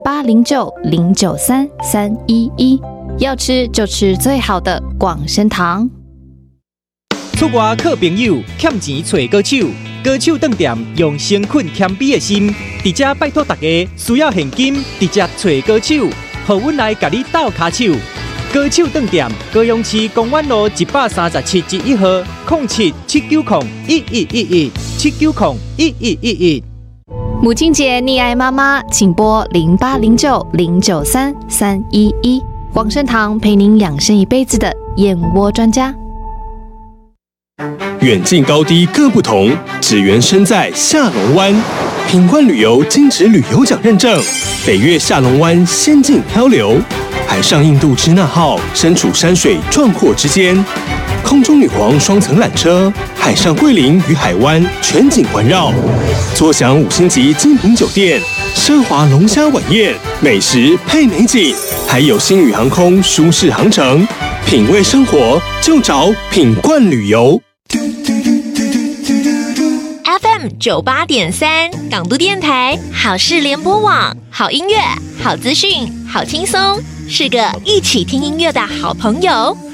809-093-311，要吃就吃最好的广生堂。 出外靠朋友，欠钱找歌手，歌手饭店用诚恳谦卑的心，直接拜托大家需要现金，直接找歌手，让阮来甲你斗骹手。歌手饭店高雄市公园路137-1号，0779011111，79011111。 母亲节溺爱妈妈，请拨0809-093-311，广生堂陪您养生一辈子的燕窝专家。 远近高低各不同，只缘身在下龙湾。品冠旅游金质旅游奖认证，北越下龙湾仙境漂流，海上印度支那号身处山水壮阔之间，空中女皇双层缆车，海上桂林与海湾全景环绕，坐享5星级精品酒店，奢华龙虾晚宴，美食配美景，还有星宇航空舒适航程，品味生活就找品冠旅游。 FM 98.3港都电台好事联播网，好音乐、好资讯、好轻松，是个一起听音乐的好朋友。